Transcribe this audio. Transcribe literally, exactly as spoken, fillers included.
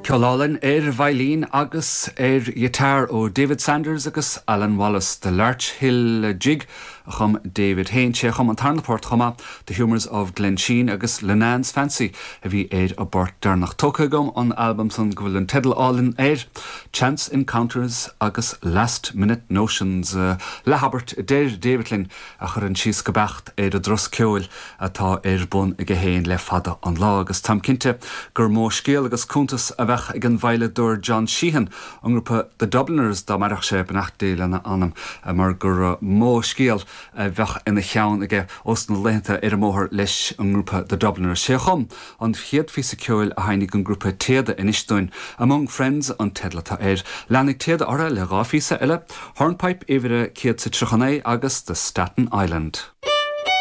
Ceolálinn ar bhailín agus ar guitar ó David Sanders agus Alan Wallace, the Larch Hill Jig, chum David Hain, sé chum an tarnaport chuma, The Humours of Glensheen agus Lenan's Fancy, a bhí éir a bort darnach tóca gom an album san go bhfuil an tidal álinn éir, Chance Encounters agus Last Minute Notions. Uh, le habart déir David Lynn a chur an síos go becht éir a dros ceol atá éir bun i go héin le fada an lá agus tam cinte gur mó scéal agus cúntas a bheith ag an bhaile dúir John Sheehan an grúpa The Dubliners dá marach sé benacht déile anam a mar gur mó scéal a bheith ina cheann aige os na lenta ar a móthir leis an grúpa The Dubliners. Sé chum an chiad fi sa ceol a hainnig an grúpa téada in Istóin among friends an tedlata éir. Leannig téada ora le ráfísa eile, Hornpipe éhire ciad sa Trochanné agus the Staten Island.